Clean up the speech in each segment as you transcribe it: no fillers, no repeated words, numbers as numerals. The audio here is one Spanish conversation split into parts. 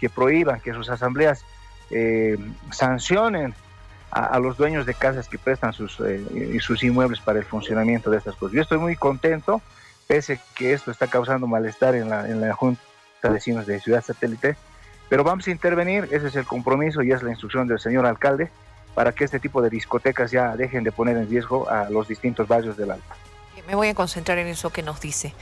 que prohíban, que sus asambleas sancionen a los dueños de casas que prestan sus inmuebles para el funcionamiento de estas cosas. Yo estoy muy contento, pese que esto está causando malestar en la Junta de Vecinos de Ciudad Satélite, pero vamos a intervenir, ese es el compromiso y es la instrucción del señor alcalde, para que este tipo de discotecas ya dejen de poner en riesgo a los distintos barrios del Alto. Me voy a concentrar en eso que nos dice.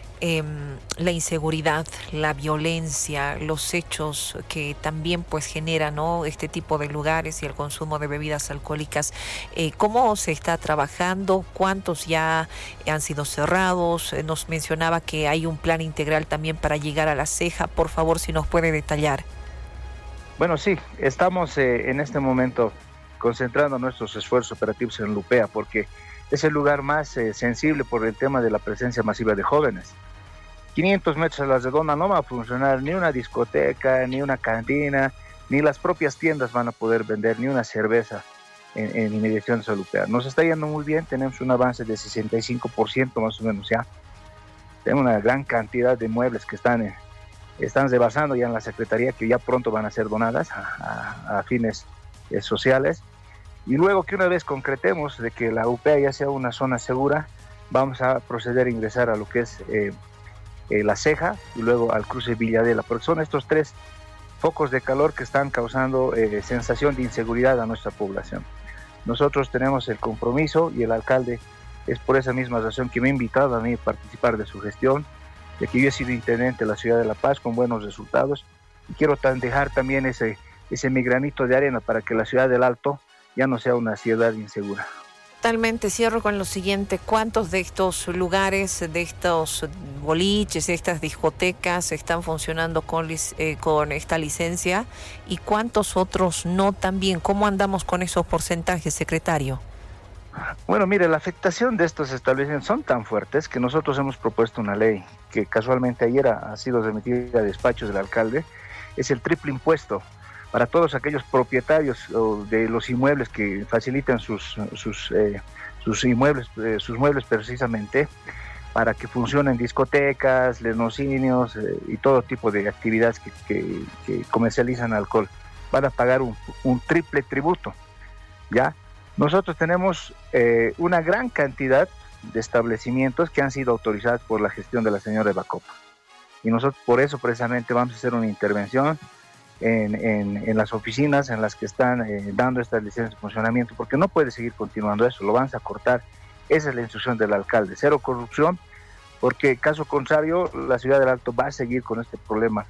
La inseguridad, la violencia, los hechos que también pues generan, ¿no?, este tipo de lugares y el consumo de bebidas alcohólicas. ¿Cómo se está trabajando? ¿Cuántos ya han sido cerrados? Nos mencionaba que hay un plan integral también para llegar a La Ceja. Por favor, si nos puede detallar. Bueno, sí, estamos en este momento concentrando nuestros esfuerzos operativos en Lupea, porque es el lugar más sensible por el tema de la presencia masiva de jóvenes. 500 metros a la redonda no va a funcionar ni una discoteca, ni una cantina, ni las propias tiendas van a poder vender ni una cerveza en inmediaciones a Lupea. Nos está yendo muy bien, tenemos un avance de 65% más o menos ya. Tenemos una gran cantidad de muebles que están rebasando ya en la Secretaría, que ya pronto van a ser donadas a fines sociales. Y luego que una vez concretemos de que la Upea ya sea una zona segura, vamos a proceder a ingresar a lo que es La Ceja y luego al cruce Villadela, porque son estos tres focos de calor que están causando sensación de inseguridad a nuestra población. Nosotros tenemos el compromiso y el alcalde es por esa misma razón que me ha invitado a mí a participar de su gestión, de que yo he sido intendente de la ciudad de La Paz con buenos resultados y quiero dejar también ese mi granito de arena para que la ciudad del Alto ya no sea una ciudad insegura. Totalmente, cierro con lo siguiente: ¿cuántos de estos lugares, de estos boliches, de estas discotecas están funcionando con esta licencia y cuántos otros no también? ¿Cómo andamos con esos porcentajes, secretario? Bueno, mire, la afectación de estos establecimientos son tan fuertes que nosotros hemos propuesto una ley que casualmente ayer ha sido remitida a despachos del alcalde. Es el triple impuesto para todos aquellos propietarios de los inmuebles que facilitan sus muebles precisamente para que funcionen discotecas, lenocinios y todo tipo de actividades que comercializan alcohol. Van a pagar un triple tributo, ¿ya? Nosotros tenemos una gran cantidad de establecimientos que han sido autorizados por la gestión de la señora Evacopa. Y nosotros por eso precisamente vamos a hacer una intervención en las oficinas en las que están dando estas licencias de funcionamiento, porque no puede seguir continuando eso, lo vamos a cortar. Esa es la instrucción del alcalde, cero corrupción, porque caso contrario la ciudad del Alto va a seguir con este problema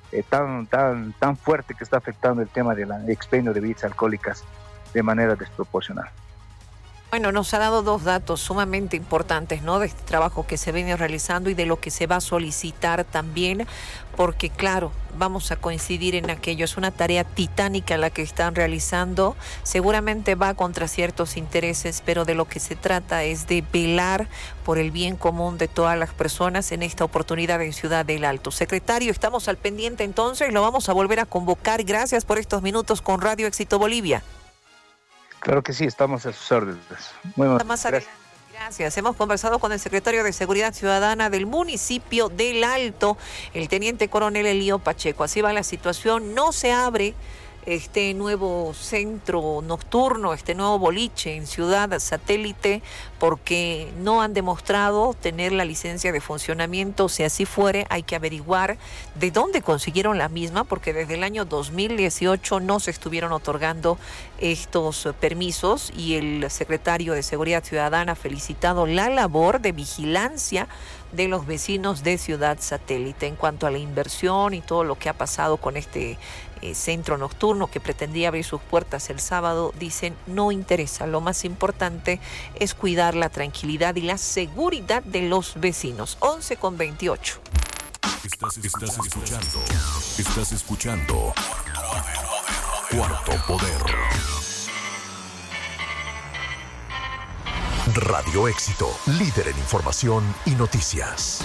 tan fuerte que está afectando el tema del expendio de bebidas alcohólicas de manera desproporcional. Bueno, nos ha dado dos datos sumamente importantes, ¿no?, de este trabajo que se viene realizando y de lo que se va a solicitar también, porque claro, vamos a coincidir en aquello, es una tarea titánica la que están realizando, seguramente va contra ciertos intereses, pero de lo que se trata es de velar por el bien común de todas las personas en esta oportunidad en Ciudad del Alto. Secretario, estamos al pendiente entonces, lo vamos a volver a convocar. Gracias por estos minutos con Radio Éxito Bolivia. Claro que sí, estamos a sus órdenes. Bueno, más adelante. Gracias. Hemos conversado con el secretario de Seguridad Ciudadana del municipio del Alto, el teniente coronel Elío Pacheco. Así va la situación. No se abre este nuevo centro nocturno, este nuevo boliche en Ciudad Satélite, porque no han demostrado tener la licencia de funcionamiento. Si así fuere, hay que averiguar de dónde consiguieron la misma, porque desde el año 2018 no se estuvieron otorgando estos permisos, y el secretario de Seguridad Ciudadana ha felicitado la labor de vigilancia de los vecinos de Ciudad Satélite en cuanto a la inversión y todo lo que ha pasado con este centro nocturno que pretendía abrir sus puertas el sábado. Dicen, no interesa, lo más importante es cuidar la tranquilidad y la seguridad de los vecinos. 11:28. Estás escuchando Cuarto Poder. Radio Éxito, líder en información y noticias.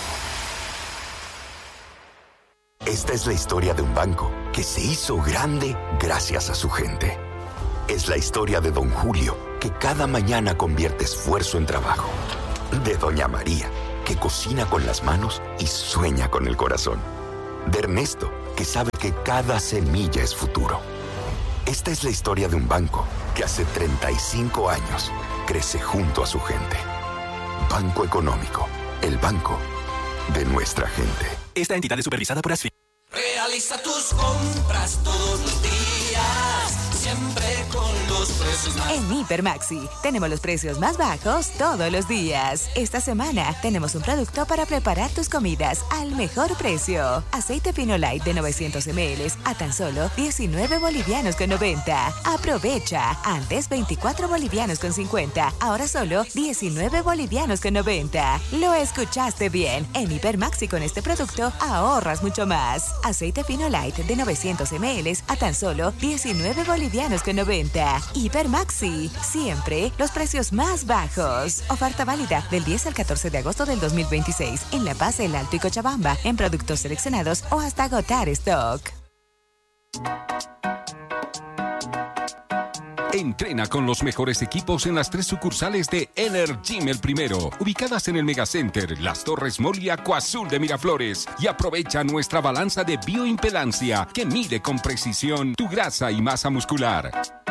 Esta es la historia de un banco que se hizo grande gracias a su gente. Es la historia de Don Julio, que cada mañana convierte esfuerzo en trabajo. De Doña María, que cocina con las manos y sueña con el corazón. De Ernesto, que sabe que cada semilla es futuro. Esta es la historia de un banco que hace 35 años crece junto a su gente. Banco Económico, el banco de nuestra gente. Esta entidad es supervisada por ASFI. Realiza tus compras todos los días, siempre con los precios más. En Hipermaxi tenemos los precios más bajos todos los días. Esta semana tenemos un producto para preparar tus comidas al mejor precio. Aceite Fino Light de 900 ml a tan solo 19 bolivianos con 90. Aprovecha. Antes 24 bolivianos con 50. Ahora solo 19 bolivianos con 90. Lo escuchaste bien. En Hipermaxi con este producto ahorras mucho más. Aceite Fino Light de 900 ml a tan solo 19 bolivianos con 90. Hipermaxi, siempre los precios más bajos. Oferta válida del 10 al 14 de agosto del 2026 en La Paz, El Alto y Cochabamba, en productos seleccionados o hasta agotar stock. Entrena con los mejores equipos en las 3 sucursales de Energym El Primero, ubicadas en el Megacenter, Las Torres Mall y Acuazul de Miraflores. Y aprovecha nuestra balanza de bioimpedancia que mide con precisión tu grasa y masa muscular.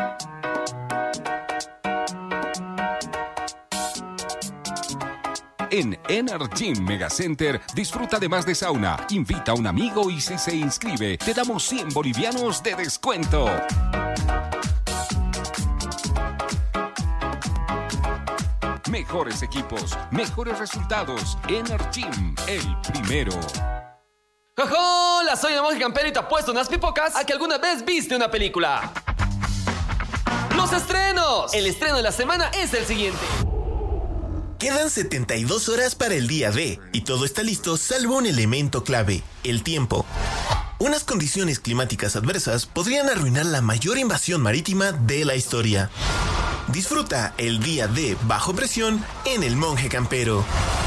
En Energym Megacenter, disfruta de más de sauna, invita a un amigo y si se inscribe, te damos 100 bolivianos de descuento. Mejores equipos, mejores resultados. Energym, el primero. ¡Hola! Soy el Monje Campero y te apuesto unas pipocas a que alguna vez viste una película. ¡Los estrenos! El estreno de la semana es el siguiente. Quedan 72 horas para el día D y todo está listo salvo un elemento clave, el tiempo. Unas condiciones climáticas adversas podrían arruinar la mayor invasión marítima de la historia. Disfruta el día D bajo presión en El Monje Campero.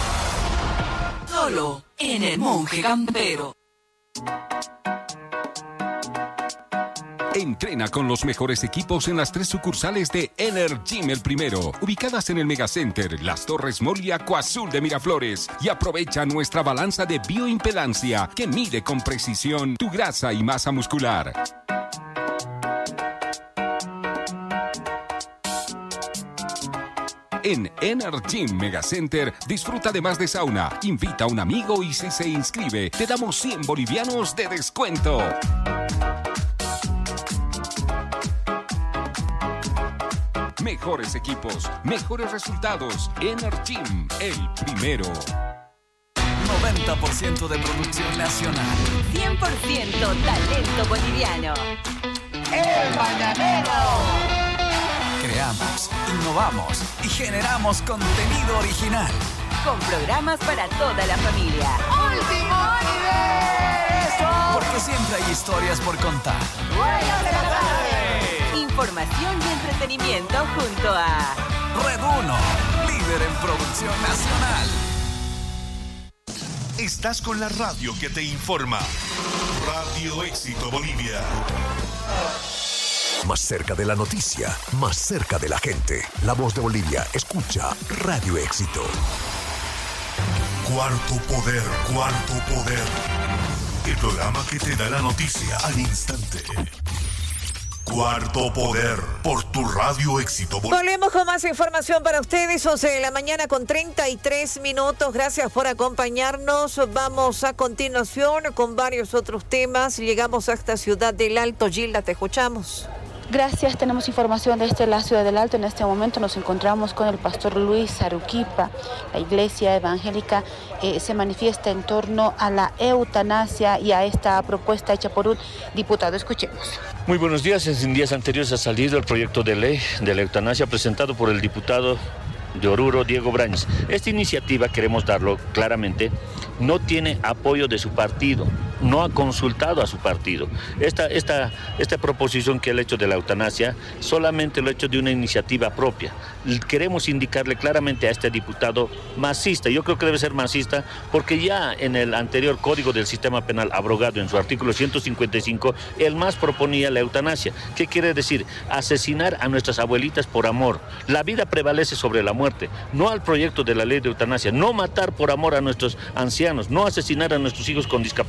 Solo en El Monje Campero. Entrena con los mejores equipos en las 3 sucursales de Energym El Primero, ubicadas en el Megacenter, Las Torres Mall y Acuazul de Miraflores. Y aprovecha nuestra balanza de bioimpedancia que mide con precisión tu grasa y masa muscular. En Energym Megacenter, disfruta de más de sauna, invita a un amigo y si se inscribe, te damos 100 bolivianos de descuento. Mejores equipos, mejores resultados. Energym, el primero. 90% de producción nacional. 100% talento boliviano. El Mañanero. Creamos, innovamos y generamos contenido original. Con programas para toda la familia. Último universo. Porque siempre hay historias por contar. Buenas de la tarde. Información y entretenimiento junto a Red 1, líder en producción nacional. Estás con la radio que te informa. Radio Éxito Bolivia. Más cerca de la noticia, más cerca de la gente. La voz de Bolivia, escucha Radio Éxito. Cuarto Poder, Cuarto Poder. El programa que te da la noticia al instante. Cuarto Poder, por tu Radio Éxito Bolivia. Volvemos con más información para ustedes, 11 de la mañana con 33 minutos. Gracias por acompañarnos. Vamos a continuación con varios otros temas. Llegamos hasta Ciudad del Alto. Gilda, te escuchamos. Gracias, tenemos información desde la Ciudad del Alto. En este momento nos encontramos con el pastor Luis Aruquipa. La iglesia evangélica se manifiesta en torno a la eutanasia y a esta propuesta hecha por un diputado. Escuchemos. Muy buenos días. En días anteriores ha salido el proyecto de ley de la eutanasia presentado por el diputado de Oruro, Diego Brañas. Esta iniciativa, queremos darlo claramente, no tiene apoyo de su partido, no ha consultado a su partido. Esta proposición que él ha hecho de la eutanasia solamente lo ha hecho de una iniciativa propia. Queremos indicarle claramente a este diputado masista, yo creo que debe ser masista porque ya en el anterior Código del Sistema Penal abrogado en su artículo 155, el MAS proponía la eutanasia. ¿Qué quiere decir? Asesinar a nuestras abuelitas por amor. La vida prevalece sobre la muerte, no al proyecto de la ley de eutanasia, no matar por amor a nuestros ancianos, no asesinar a nuestros hijos con discapacidad.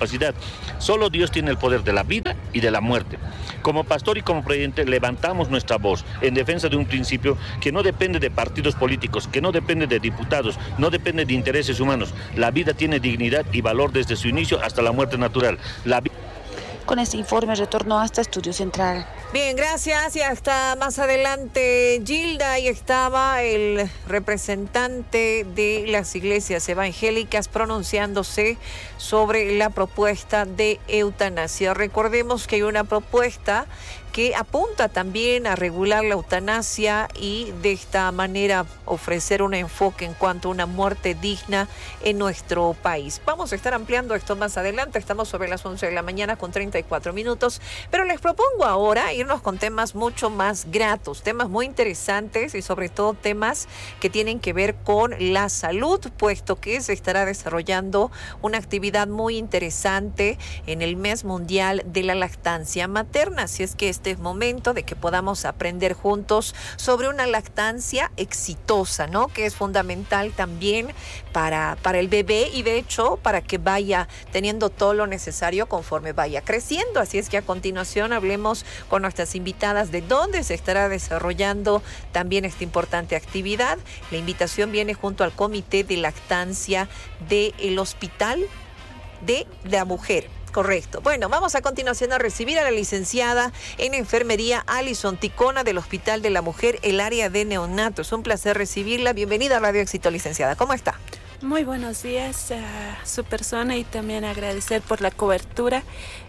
Solo Dios tiene el poder de la vida y de la muerte. Como pastor y como presidente levantamos nuestra voz en defensa de un principio que no depende de partidos políticos, que no depende de diputados, no depende de intereses humanos. La vida tiene dignidad y valor desde su inicio hasta la muerte natural. Con este informe retorno hasta Estudio Central. Bien, gracias. Y hasta más adelante, Gilda. Ahí estaba el representante de las iglesias evangélicas pronunciándose sobre la propuesta de eutanasia. Recordemos que hay una propuesta que apunta también a regular la eutanasia y de esta manera ofrecer un enfoque en cuanto a una muerte digna en nuestro país. Vamos a estar ampliando esto más adelante. Estamos sobre las 11 de la mañana con 34 minutos, pero les propongo ahora irnos con temas mucho más gratos, temas muy interesantes y sobre todo temas que tienen que ver con la salud, puesto que se estará desarrollando una actividad muy interesante en el mes mundial de la lactancia materna. Así es que este es momento de que podamos aprender juntos sobre una lactancia exitosa, ¿no? Que es fundamental también para el bebé y de hecho para que vaya teniendo todo lo necesario conforme vaya creciendo. Así es que a continuación hablemos con nuestras invitadas de dónde se estará desarrollando también esta importante actividad. La invitación viene junto al Comité de Lactancia del Hospital de la Mujer. Correcto. Bueno, vamos a continuación a recibir a la licenciada en enfermería Alison Ticona del Hospital de la Mujer, el área de neonatos. Es un placer recibirla. Bienvenida a Radio Éxito, licenciada. ¿Cómo está? Muy buenos días a su persona y también agradecer por la cobertura.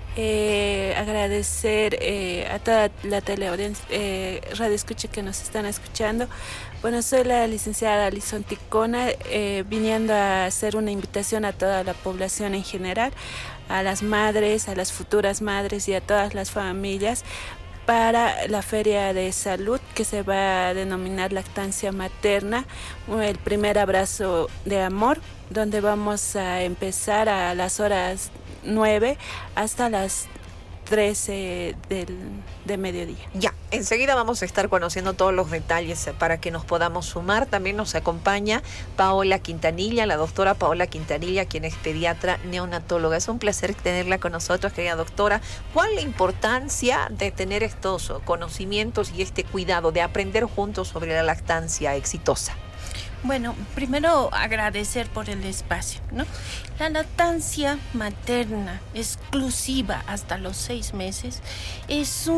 Agradecer a toda la teleaudiencia, radio escucha que nos están escuchando. Bueno, soy la licenciada Alison Ticona, viniendo a hacer una invitación a toda la población en general, a las madres, a las futuras madres y a todas las familias para la Feria de Salud que se va a denominar Lactancia Materna, el primer abrazo de amor, donde vamos a empezar a las horas 9 hasta las 13 de mediodía. Ya, enseguida vamos a estar conociendo todos los detalles para que nos podamos sumar. También nos acompaña Paola Quintanilla, la doctora Paola Quintanilla, quien es pediatra neonatóloga. Es un placer tenerla con nosotros, querida doctora. ¿Cuál es la importancia de tener estos conocimientos y este cuidado de aprender juntos sobre la lactancia exitosa? Bueno, primero agradecer por el espacio, ¿no? La lactancia materna exclusiva hasta los 6 meses es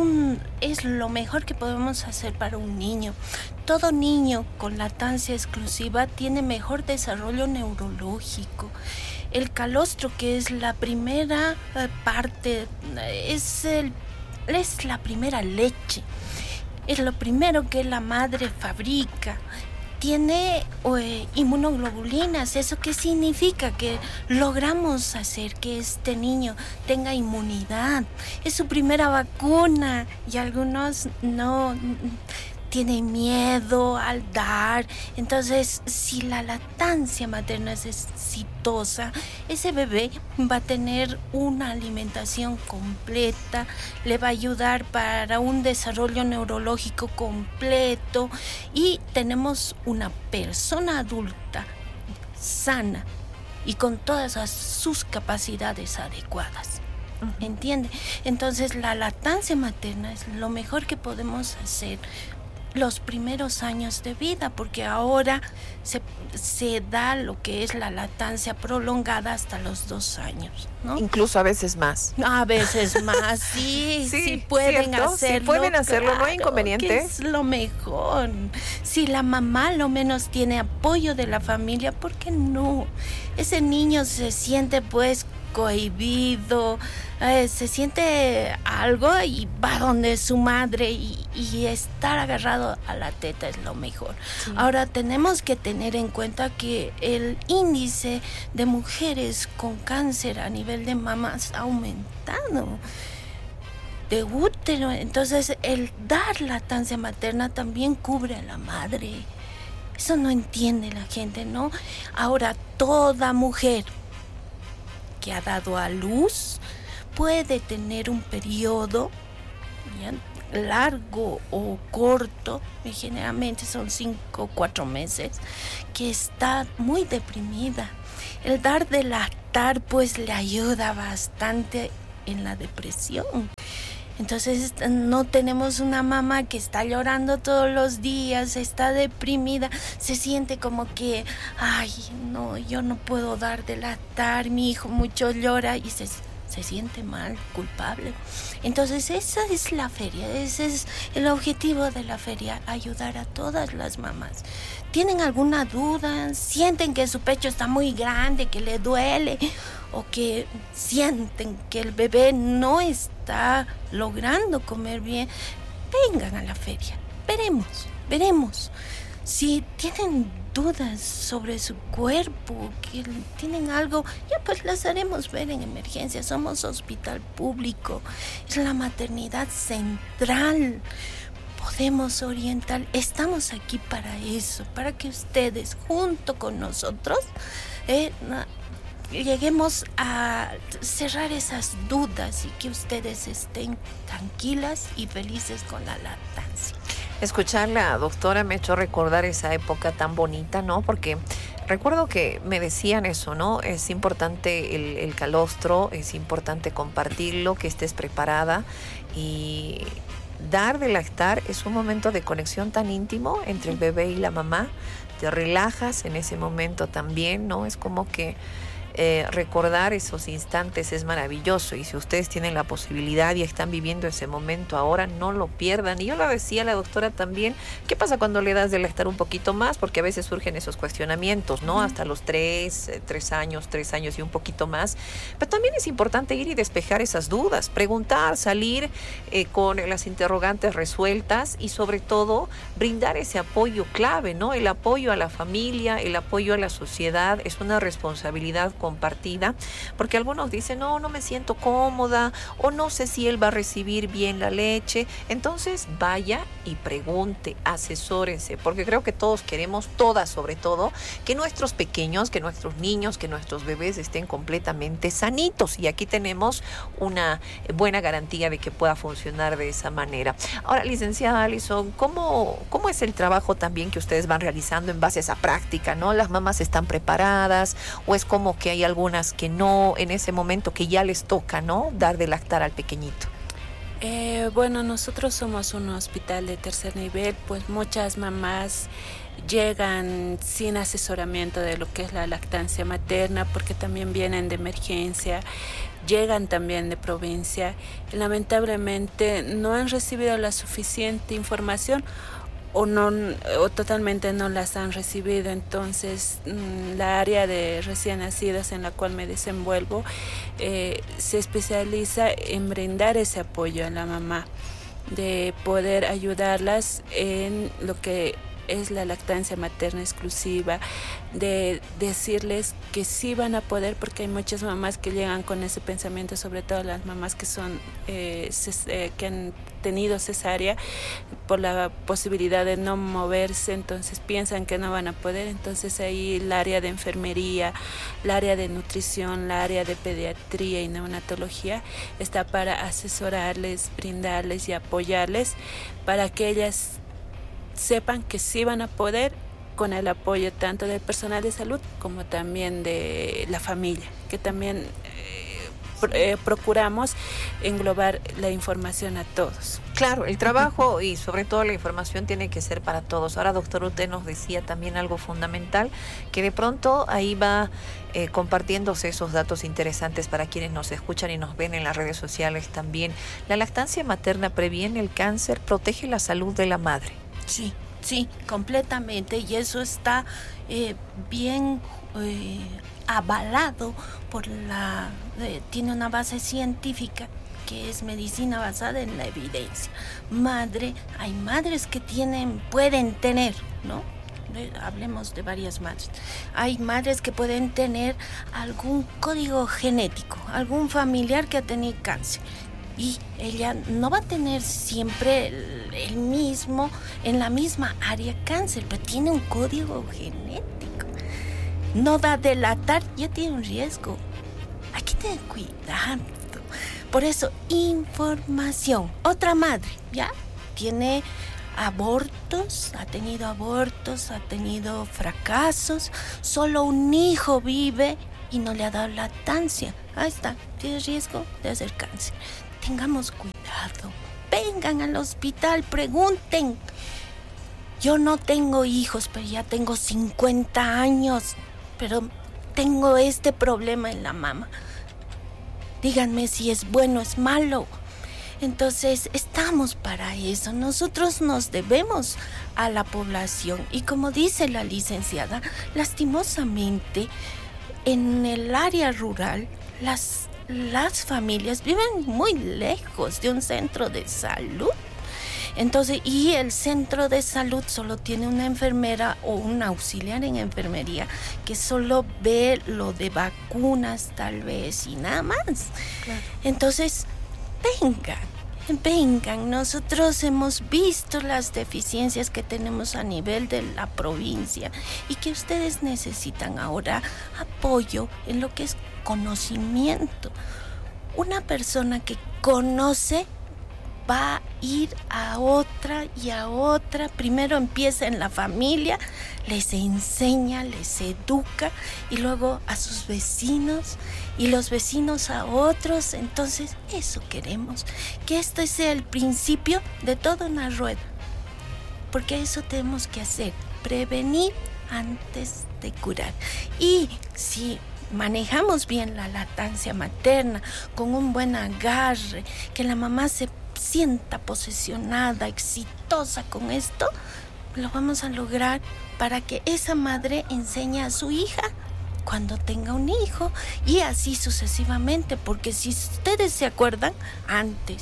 lo mejor que podemos hacer para un niño. Todo niño con lactancia exclusiva tiene mejor desarrollo neurológico. El calostro, que es la primera parte, es la primera leche. Es lo primero que la madre fabrica. Tiene inmunoglobulinas. ¿Eso qué significa? Que logramos hacer que este niño tenga inmunidad. Es su primera vacuna y algunos no tienen miedo al dar. Entonces, si la lactancia materna es exitosa, ese bebé va a tener una alimentación completa, le va a ayudar para un desarrollo neurológico completo y tenemos una persona adulta sana y con todas sus capacidades adecuadas. ¿Entiende? Entonces, la lactancia materna es lo mejor que podemos hacer los primeros años de vida, porque ahora se da lo que es la lactancia prolongada hasta los 2 años, ¿no? Incluso a veces más. A veces más, sí pueden hacerlo. Sí pueden hacerlo, claro, no hay inconveniente. Que es lo mejor. Si la mamá lo menos tiene apoyo de la familia, ¿por qué no? Ese niño se siente pues cohibido, se siente algo y va donde su madre y estar agarrado a la teta es lo mejor. Sí. Ahora tenemos que tener en cuenta que el índice de mujeres con cáncer a nivel de mamas ha aumentado, de útero. Entonces el dar lactancia materna también cubre a la madre. Eso no entiende la gente, ¿no? Ahora toda mujer que ha dado a luz puede tener un periodo largo o corto, y generalmente son 5 o 4 meses, que está muy deprimida. El dar de lactancia lactar pues le ayuda bastante en la depresión. Entonces no tenemos una mamá que está llorando todos los días, está deprimida, se siente como que, ay, no, yo no puedo dar de lactar, mi hijo mucho llora y se siente mal, culpable. Entonces esa es la feria, ese es el objetivo de la feria, ayudar a todas las mamás. ¿Tienen alguna duda? ¿Sienten que su pecho está muy grande, que le duele? ¿O que sienten que el bebé no está logrando comer bien? Vengan a la feria, veremos. Si tienen dudas sobre su cuerpo, que tienen algo, ya pues las haremos ver en emergencia. Somos hospital público, es la maternidad central. Podemos orientar, estamos aquí para eso, para que ustedes junto con nosotros lleguemos a cerrar esas dudas y que ustedes estén tranquilas y felices con la lactancia. Escucharla, doctora, me ha hecho recordar esa época tan bonita, ¿no? Porque recuerdo que me decían eso, ¿no? Es importante el calostro, es importante compartirlo, que estés preparada, y dar de lactar es un momento de conexión tan íntimo entre el bebé y la mamá. Te relajas en ese momento también, ¿no? Es como que recordar esos instantes es maravilloso, y si ustedes tienen la posibilidad y están viviendo ese momento ahora, no lo pierdan. Y yo lo decía a la doctora también, ¿qué pasa cuando le das de lactar un poquito más? Porque a veces surgen esos cuestionamientos, ¿no? Hasta los 3 años y un poquito más. Pero también es importante ir y despejar esas dudas, preguntar, salir con las interrogantes resueltas, y sobre todo brindar ese apoyo clave, ¿no? El apoyo a la familia, el apoyo a la sociedad es una responsabilidad compartida, porque algunos dicen, no me siento cómoda, o no sé si él va a recibir bien la leche. Entonces vaya y pregunte, asesórese, porque creo que todos queremos, todas sobre todo, que nuestros pequeños, que nuestros niños, que nuestros bebés estén completamente sanitos, y aquí tenemos una buena garantía de que pueda funcionar de esa manera. Ahora, licenciada Alison, ¿cómo es el trabajo también que ustedes van realizando en base a esa práctica, ¿no? ¿Las mamás están preparadas, o es como que hay algunas que no, en ese momento que ya les toca, ¿no?, dar de lactar al pequeñito? Bueno, nosotros somos un hospital de tercer nivel, pues muchas mamás llegan sin asesoramiento de lo que es la lactancia materna, porque también vienen de emergencia, llegan también de provincia, y lamentablemente no han recibido la suficiente información, o totalmente no las han recibido. Entonces la área de recién nacidos en la cual me desenvuelvo se especializa en brindar ese apoyo a la mamá, de poder ayudarlas en lo que es la lactancia materna exclusiva, de decirles que sí van a poder, porque hay muchas mamás que llegan con ese pensamiento, sobre todo las mamás que son que han tenido cesárea por la posibilidad de no moverse, entonces piensan que no van a poder. Entonces ahí el área de enfermería, el área de nutrición, el área de pediatría y neonatología está para asesorarles, brindarles y apoyarles para que ellas sepan que sí van a poder, con el apoyo tanto del personal de salud como también de la familia, que también procuramos englobar la información a todos. Claro, el trabajo y sobre todo la información tiene que ser para todos. Ahora, doctor, usted nos decía también algo fundamental, que de pronto ahí va compartiéndose esos datos interesantes para quienes nos escuchan y nos ven en las redes sociales también. La lactancia materna previene el cáncer, protege la salud de la madre. Sí, completamente, y eso está bien avalado por tiene una base científica, que es medicina basada en la evidencia. Hay madres que pueden tener, ¿no? Hablemos de varias madres. Hay madres que pueden tener algún código genético, algún familiar que ha tenido cáncer, y ella no va a tener siempre el mismo, en la misma área cáncer, pero tiene un código genético. No da de lactar, ya tiene un riesgo. Hay que tener cuidado. Por eso, información. Otra madre, ¿ya? Tiene abortos, ha tenido fracasos, solo un hijo vive y no le ha dado lactancia. Ahí está, tiene riesgo de hacer cáncer. Tengamos cuidado. Vengan al hospital, pregunten. Yo no tengo hijos, pero ya tengo 50 años. Pero tengo este problema en la mama. Díganme si es bueno o es malo. Entonces, estamos para eso. Nosotros nos debemos a la población. Y como dice la licenciada, lastimosamente, en el área rural, las familias viven muy lejos de un centro de salud. Entonces, y el centro de salud solo tiene una enfermera o un auxiliar en enfermería que solo ve lo de vacunas tal vez y nada más. Claro. Entonces, vengan. Nosotros hemos visto las deficiencias que tenemos a nivel de la provincia y que ustedes necesitan ahora apoyo en lo que es conocimiento. Una persona que conoce va a ir a otra y a otra. Primero empieza en la familia, les enseña, les educa y luego a sus vecinos y los vecinos a otros. Entonces, eso queremos, que este sea el principio de toda una rueda. Porque eso tenemos que hacer, prevenir antes de curar. Y si manejamos bien la lactancia materna, con un buen agarre, que la mamá se sienta posesionada, exitosa con esto, lo vamos a lograr para que esa madre enseñe a su hija cuando tenga un hijo y así sucesivamente, porque si ustedes se acuerdan, antes,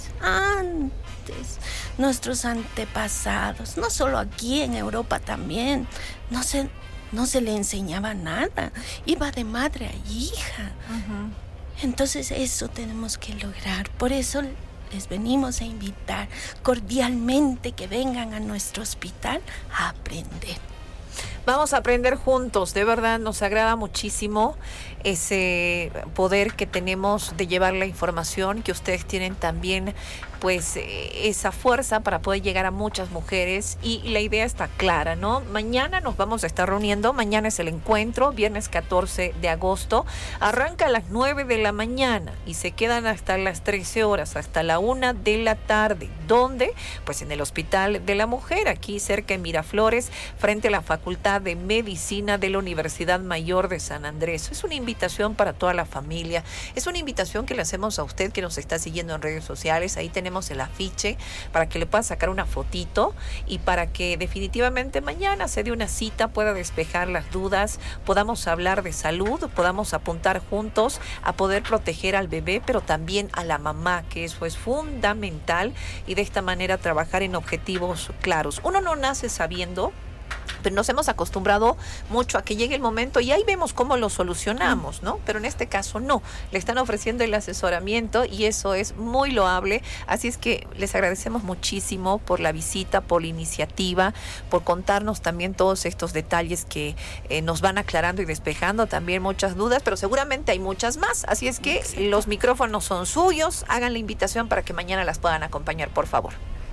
nuestros antepasados, no solo aquí en Europa también, no se le enseñaba nada, iba de madre a hija. Entonces eso tenemos que lograr, por eso les venimos a invitar cordialmente que vengan a nuestro hospital a aprender. Vamos a aprender juntos, de verdad nos agrada muchísimo ese poder que tenemos de llevar la información, que ustedes tienen también pues esa fuerza para poder llegar a muchas mujeres y la idea está clara, ¿no? Mañana nos vamos a estar reuniendo, mañana es el encuentro, viernes 14 de agosto, arranca a las 9 de la mañana y se quedan hasta las 13 horas, hasta la 1 de la tarde. ¿Dónde? Pues en el Hospital de la Mujer, aquí cerca en Miraflores, frente a la Facultad de Medicina de la Universidad Mayor de San Andrés. Es una invitación para toda la familia, es una invitación que le hacemos a usted que nos está siguiendo en redes sociales, ahí tenemos el afiche para que le pueda sacar una fotito y para que definitivamente mañana se dé una cita, pueda despejar las dudas, podamos hablar de salud, podamos apuntar juntos a poder proteger al bebé, pero también a la mamá, que eso es fundamental, y de esta manera trabajar en objetivos claros. Uno no nace sabiendo, pero nos hemos acostumbrado mucho a que llegue el momento y ahí vemos cómo lo solucionamos, ¿no? Pero en este caso no, le están ofreciendo el asesoramiento y eso es muy loable, así es que les agradecemos muchísimo por la visita, por la iniciativa, por contarnos también todos estos detalles que nos van aclarando y despejando también muchas dudas, pero seguramente hay muchas más, así es que los micrófonos son suyos, hagan la invitación para que mañana las puedan acompañar, por favor.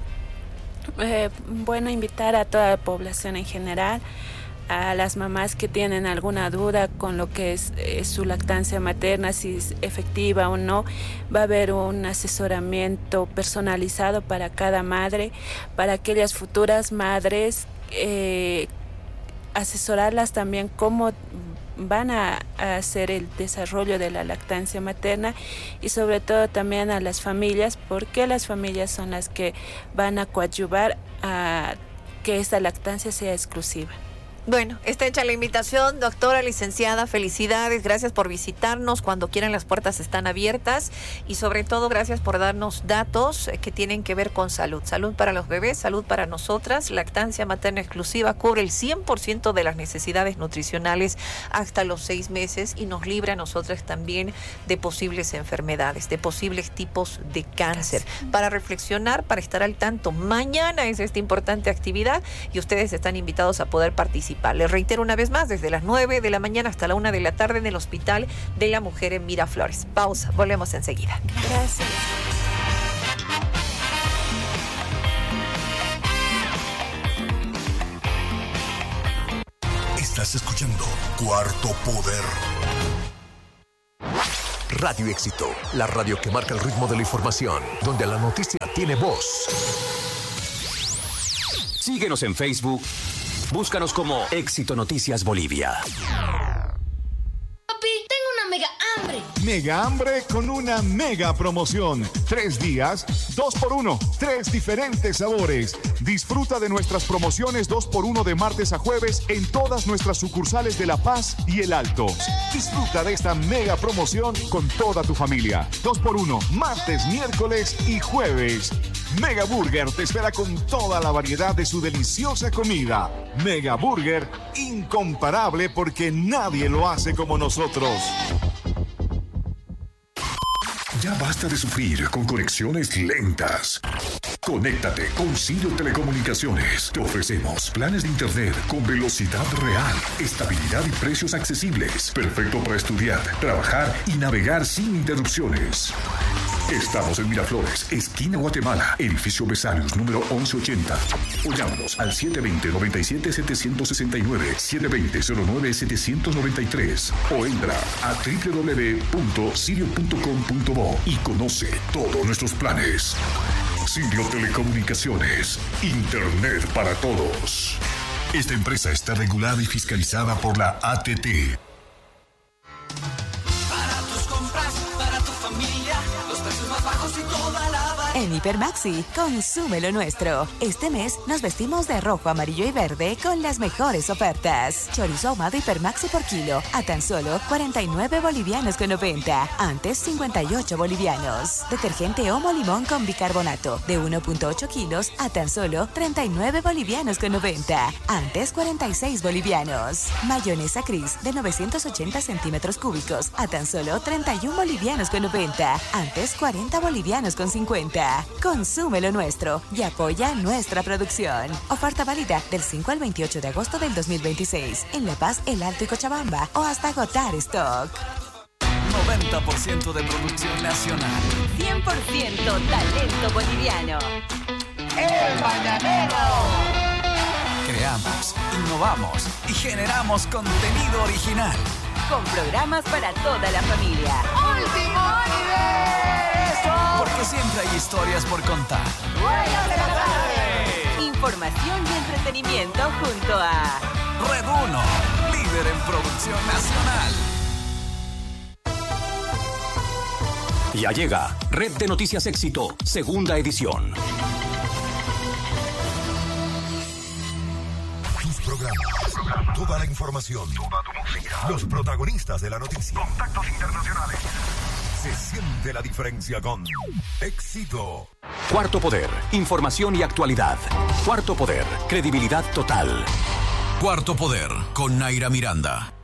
Bueno, invitar a toda la población en general, a las mamás que tienen alguna duda con lo que es su lactancia materna, si es efectiva o no. Va a haber un asesoramiento personalizado para cada madre, para aquellas futuras madres, asesorarlas también cómo van a hacer el desarrollo de la lactancia materna y sobre todo también a las familias, porque las familias son las que van a coadyuvar a que esta lactancia sea exclusiva. Bueno, está hecha la invitación, doctora, licenciada, felicidades, gracias por visitarnos, cuando quieran las puertas están abiertas y sobre todo gracias por darnos datos que tienen que ver con salud, salud para los bebés, salud para nosotras, lactancia materna exclusiva cubre el 100% de las necesidades nutricionales hasta los 6 meses y nos libra a nosotras también de posibles enfermedades, de posibles tipos de cáncer. Para reflexionar, para estar al tanto, mañana es esta importante actividad y ustedes están invitados a poder participar. Les reitero una vez más, desde las 9 de la mañana hasta la 1 de la tarde en el Hospital de la Mujer en Miraflores. Pausa, volvemos enseguida. Gracias. Estás escuchando Cuarto Poder. Radio Éxito, la radio que marca el ritmo de la información, donde la noticia tiene voz. Síguenos en Facebook. Búscanos como Éxito Noticias Bolivia. Papi, tengo una mega hambre. Mega hambre con una mega promoción. 3 días, 2x1, 3 diferentes sabores. Disfruta de nuestras promociones 2x1 de martes a jueves en todas nuestras sucursales de La Paz y El Alto. Disfruta de esta mega promoción con toda tu familia. 2x1, martes, miércoles y jueves. Mega Burger te espera con toda la variedad de su deliciosa comida. Mega Burger, incomparable porque nadie lo hace como nosotros. Ya basta de sufrir con conexiones lentas. Conéctate con Sirio Telecomunicaciones. Te ofrecemos planes de internet con velocidad real, estabilidad y precios accesibles. Perfecto para estudiar, trabajar y navegar sin interrupciones. Estamos en Miraflores, esquina Guatemala, edificio Besarios, número 1180. O llámanos al 720-97-769, 720-09-793. O entra a www.sirio.com.bo y conoce todos nuestros planes. Sirio Telecomunicaciones, Internet para todos. Esta empresa está regulada y fiscalizada por la ATT. Para tus compras, para tu familia, los precios más bajos y toda la variedad. En Hipermaxi, consume lo nuestro. Este mes nos vestimos de rojo, amarillo y verde con las mejores ofertas. Chorizo ahumado Hipermaxi por kilo a tan solo 49 bolivianos con 90. Antes 58 bolivianos. Detergente Omo Limón con bicarbonato de 1.8 kilos a tan solo 39 bolivianos con 90. Antes 46 bolivianos. Mayonesa Cris de 980 centímetros cúbicos a tan solo 31 bolivianos con 90. Antes 40 bolivianos con 50. Consume lo nuestro y apoya nuestra producción. Oferta válida del 5 al 28 de agosto del 2026 en La Paz, El Alto y Cochabamba o hasta agotar stock. 90% de producción nacional. 100% talento boliviano. El Mañanero. Creamos, innovamos y generamos contenido original. Con programas para toda la familia. ¡Último universo! Porque siempre hay historias por contar. ¡Huellas de la tarde! Información y entretenimiento junto a Red 1, líder en producción nacional. Ya llega Red de Noticias Éxito, segunda edición. Tus programas, toda la información, toda tu música, los protagonistas de la noticia, contactos internacionales. Se siente la diferencia con Éxito. Cuarto Poder, información y actualidad. Cuarto Poder, credibilidad total. Cuarto Poder, con Naira Miranda.